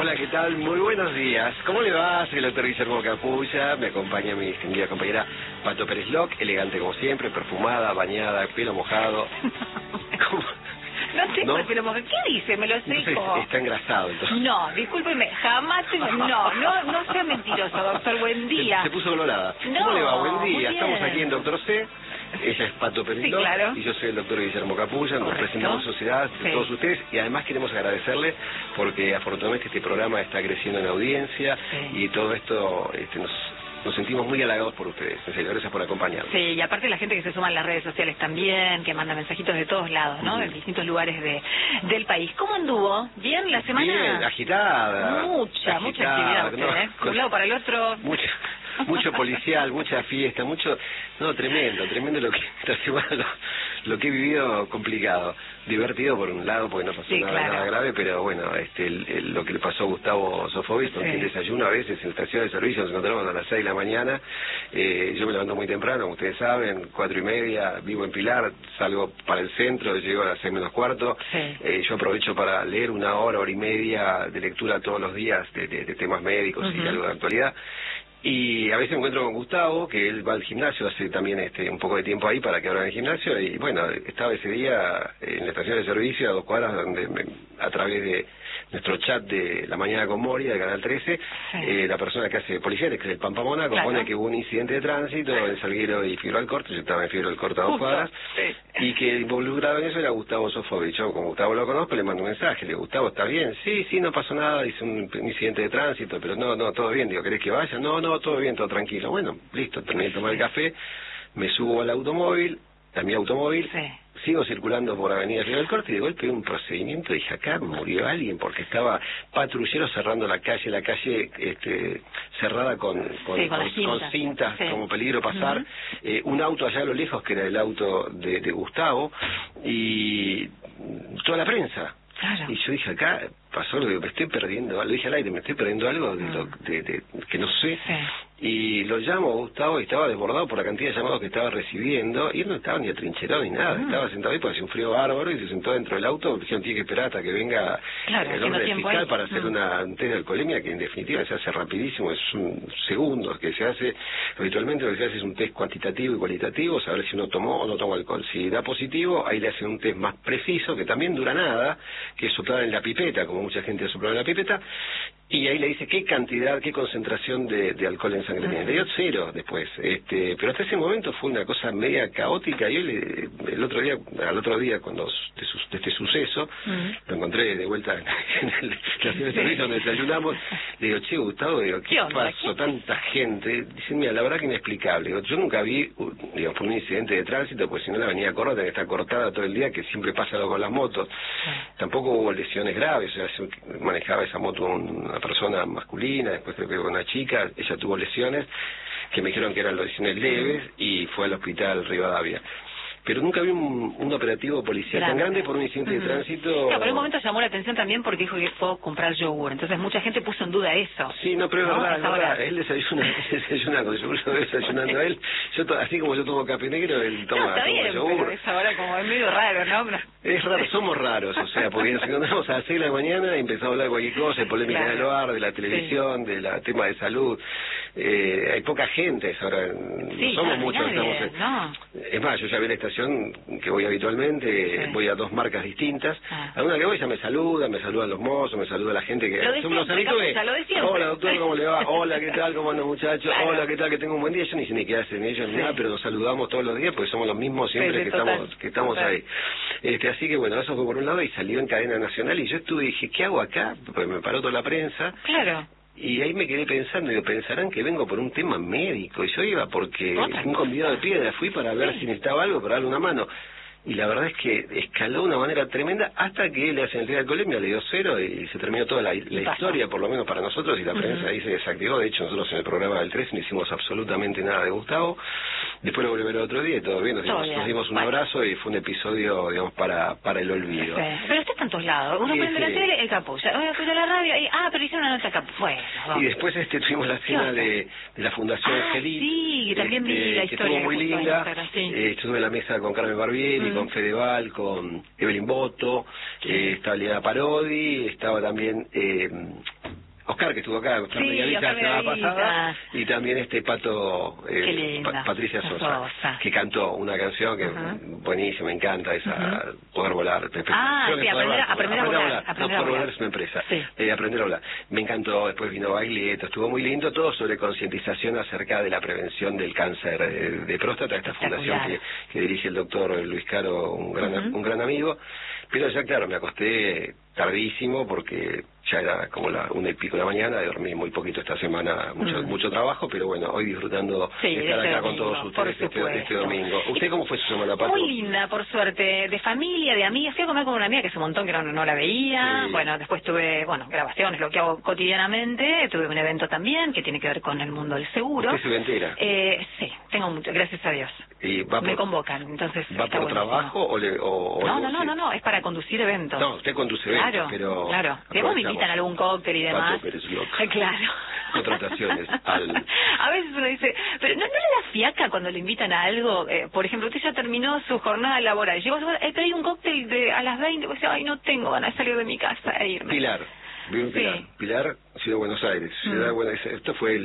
Hola, ¿qué tal? Muy buenos días. ¿Cómo le va? Soy el doctor Guillermo Capulla. Me acompaña mi distinguida compañera Pato Pérez Loc, elegante como siempre, perfumada, bañada, pelo mojado. ¿Cómo? No tengo ¿No? el pelo mojado. ¿Qué dice? Me lo explico. Entonces, está engrasado, entonces. No, discúlpeme, jamás tengo... No sea mentiroso, doctor. Buen día. Se puso colorada. No, ¿Cómo le va? Buen muy día. bien. Estamos aquí en Doctor C. Ella es Pato Pérez Sí, Loc, claro. y yo soy el doctor Guillermo Capulla. Nos Correcto. presentamos en sociedad de Sí. todos ustedes, y además queremos agradecerle porque afortunadamente este programa está creciendo en audiencia, Sí. y todo esto nos sentimos muy halagados por ustedes. En serio, gracias por acompañarnos. Sí, y aparte la gente que se suma en las redes sociales también, que manda mensajitos de todos lados, ¿no? Ujú. De distintos lugares del país. ¿Cómo anduvo? ¿Bien la semana? Bien, agitada. Mucha actividad usted, ¿eh? De un lado para el otro. Mucho policial, mucha fiesta, tremendo lo que esta semana lo que he vivido complicado, divertido por un lado porque no pasó Sí, nada claro. grave, pero bueno, lo que le pasó a Gustavo Sofovich, con Sí. quien desayuno a veces en estación de servicio, nos encontramos a las 6 de la mañana, yo me levanto muy temprano, como ustedes saben, 4:30, vivo en Pilar, salgo para el centro, llego a las 6 menos cuarto, Sí. yo aprovecho para leer una hora y media de lectura todos los días de temas médicos y Ujú. algo de actualidad. Y a veces me encuentro con Gustavo, que él va al gimnasio, hace también un poco de tiempo ahí para que abran el gimnasio, y bueno, estaba ese día en la estación de servicio a 2 cuadras, donde a través de nuestro chat de La Mañana con Moria, de Canal 13, Sí. la persona que hace policiales, que es el Pampa Mónaco, Claro. pone que hubo un incidente de tránsito en Salguero y Figueroa Alcorta, yo estaba en Figueroa Alcorta a 2 Justo. cuadras, Sí. y que involucrado en eso era Gustavo Sofovich. Yo, como Gustavo lo conozco, le mando un mensaje, le digo, Gustavo, ¿está bien? Sí, no pasó nada, hice un incidente de tránsito, pero no, todo bien. Digo, ¿querés que vaya? No, todo bien, todo tranquilo. Bueno, listo, terminé de tomar el café, me subo al automóvil, a mi automóvil, Sí. sigo circulando por Avenida Figueroa del Corte, y de golpe un procedimiento, dije, acá murió alguien, porque estaba patrulleros cerrando la calle cerrada con las cintas, Sí. como peligro pasar, Ujú. un auto allá a lo lejos, que era el auto de Gustavo, y toda la prensa. Claro. Y yo dije, acá pasó algo, me estoy perdiendo, lo dije al aire, me estoy perdiendo algo que no sé. Sí. Y lo llamo a Gustavo, y estaba desbordado por la cantidad de llamados que estaba recibiendo, y él no estaba ni atrincherado ni nada, estaba sentado ahí porque hacía un frío bárbaro, y se sentó dentro del auto. Dijeron, tiene que esperar hasta que venga Claro, el haciendo hombre tiempo fiscal ahí. para hacer un test de alcoholemia, que en definitiva se hace rapidísimo, es un segundo que se hace. Habitualmente lo que se hace es un test cuantitativo y cualitativo, saber si uno tomó o no tomó alcohol. Si da positivo, ahí le hacen un test más preciso, que también dura nada, que es soplar en la pipeta, como mucha gente ha soplado en la pipeta, y ahí le dice qué cantidad, qué concentración de alcohol en sangre tiene. Le dio 0 después, pero hasta ese momento fue una cosa media caótica, y al otro día cuando de este suceso, lo encontré de vuelta en la estación de servicio donde desayunamos, le digo, che, Gustavo, ¿qué onda? pasó? Tanta gente. Dicen, mira, la verdad que inexplicable. Digo, yo nunca vi, digamos, por un incidente de tránsito, pues si no la avenida Córdoba que está cortada todo el día, que siempre pasa algo con las motos. Tampoco hubo lesiones graves, o sea, manejaba esa moto una persona masculina, después creo que una chica, ella tuvo lesiones que me dijeron que eran lesiones leves, y fue al hospital Rivadavia. Pero nunca vi un operativo policial tan grande por un incidente de tránsito. No, pero en un momento llamó la atención también porque dijo que puedo comprar yogur. Entonces mucha gente puso en duda eso. Sí, no, pero es verdad, Esa hora. él desayuna con yogur, yo desayunando a él. Así como yo tomo café negro, él toma, No, está bien, yogur. pero esa hora como es medio raro, ¿no? Es raro, somos raros, o sea, porque nos encontramos a las 6 de la mañana y empezamos a hablar de cualquier cosa, de polémica Claro. del hogar, de la televisión, del tema de salud. Hay poca gente ahora, Sí, no somos no, muchos. nadie, no. Es más, yo ya vi la estación que voy habitualmente, Sí. voy a 2 marcas distintas. Ah. A una que voy ya me saludan los mozos, me saluda la gente que... Lo de somos los siempre, habitués. Capulla, lo de siempre. Hola, doctor, ¿cómo le va? Hola, ¿qué tal? ¿Cómo andan, muchachos? Claro. Hola, ¿qué tal? Que tengo un buen día. Yo ni sé ni qué hacen ellos ni Sí. nada, pero nos saludamos todos los días porque somos los mismos siempre Sí, que estamos total. ahí. Así que bueno, eso fue por un lado, y salió en cadena nacional, y yo estuve y dije, ¿qué hago acá? Pues me paró toda la prensa. Claro. Y ahí me quedé pensando, digo, pensarán que vengo por un tema médico, y yo iba porque un convidado de piedra, fui para ver si necesitaba algo, para darle una mano. Y la verdad es que escaló de una manera tremenda hasta que le hacen el test de alcoholemia, le dio 0 y se terminó toda la historia, por lo menos para nosotros, y la prensa ahí se desactivó. De hecho, nosotros en el programa del 3 no hicimos absolutamente nada de Gustavo. Después lo volví a ver el otro día y todo bien, nos dimos un abrazo, y fue un episodio, digamos, para el olvido. Sí. Pero está en tantos lados. Uno prende la tele, el Capulla. Uno escucha la radio, pero hicieron una nota Capulla. Bueno, vamos. Y después tuvimos la cena de la Fundación Angelí. Sí, que también vi la que historia. estuvo muy linda. Sí. Estuve en la mesa con Carmen Barbieri, con Fedeval, con Evelyn Boto, estaba Liana Parodi, estaba también Oscar, que estuvo acá, Oscar Sí, Mediavilla la Oscar semana Mediavilla. pasada, y también Pato, Qué linda. Patricia Sosa, que cantó una canción que buenísima, me encanta esa, Poder Volar. Sí, aprender a volar. Poder Volar es una empresa, aprender a volar. Me encantó, después vino Baglietto, estuvo muy lindo, todo sobre concientización acerca de la prevención del cáncer de próstata, esta fundación que dirige el doctor Luis Caro, un gran amigo, pero ya claro, me acosté tardísimo porque ya era como 1:00 de la mañana, dormí muy poquito esta semana, mucho trabajo, pero bueno, hoy disfrutando de estar acá con todos ustedes este domingo. ¿Usted cómo fue su semana, Pato? Muy linda, por suerte, de familia, de amigas. Fui a comer con una amiga que hace un montón que no la veía. Bueno, después tuve, grabaciones, lo que hago cotidianamente. Tuve un evento también que tiene que ver con el mundo del seguro. ¿Usted se entera? Sí, tengo mucho, gracias a Dios. ¿Y me convocan, entonces ¿Va por trabajo o No, es para conducir eventos. No, usted conduce eventos, Claro. Luego me invitan a algún cóctel y demás. Pato Pérez Loca. Claro. Contrataciones A veces uno dice, pero ¿no le da fiaca cuando le invitan a algo? Por ejemplo, usted ya terminó su jornada laboral. Llegó pero hay un cóctel a las 20. Pues, ay, no tengo ganas de salir de mi casa e irme. Pilar. Vivo en Pilar. Pilar, Ciudad de Buenos Aires. Esto fue